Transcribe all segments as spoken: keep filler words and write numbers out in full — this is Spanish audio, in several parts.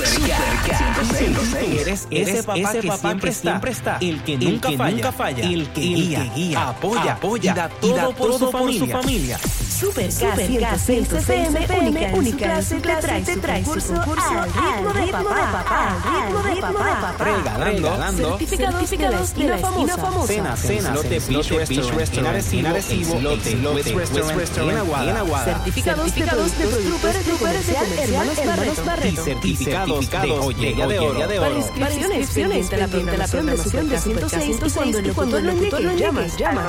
Eres ese papá, ese que, papá siempre, que siempre está, el que nunca, el que falla, nunca falla, el que guía, el que guía apoya, apoya y da todo, y da por, todo su por su familia. Super K ciento seis F M, única, única, clase, te trae, te trae su concurso al ritmo de papá, al ritmo de papá. Regalando certificados de la esquina famosa. Cena, cena, Lote Beach Restaurant en Arecibo, Lote West Restaurant en Aguada. Certificados de productores de comercial Hermanos Barreto. Y certificados de joyería de oro. Para inscripciones, pendiente la programación de Super K ciento seis y cuando el locutor lo indique, llamas, llamas.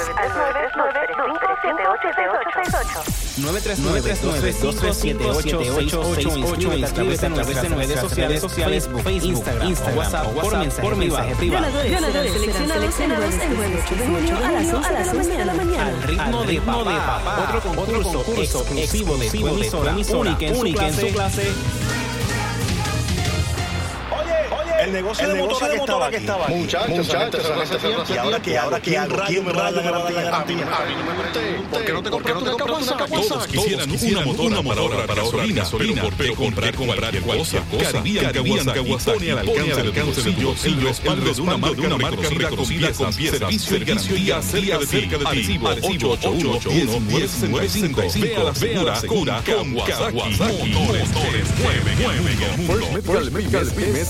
nueve tres nueve, dos tres cinco, siete ocho ocho ocho ocho en las redes sociales, sociales, Facebook, Instagram, WhatsApp, por mensaje privado. Ganadores seleccionados en jueves ocho de junio a las once de la mañana. Al ritmo de papá. Otro concurso exclusivo de tu emisora, única en su clase. El negocio, el de negocio de motora que estaba aquí. Muchachos, muchachos, muchachos. Y ahora que ahora que hago, ¿quién rayo me va a dar la garantía? ¿Por qué no te compraste una Kawasaki? Todos quisieran una motora para ahorrar para gasolina, pero ¿por qué comprar cualquier cosa? Caribbean Kawasaki pone al alcance de tu bolsillo el respaldo de una marca reconocida con servicio y garantía cerca de ti. Arecibo ocho ocho uno, uno uno nueve cinco. Ve a la segura con Kawasaki. Motores mueven el mundo.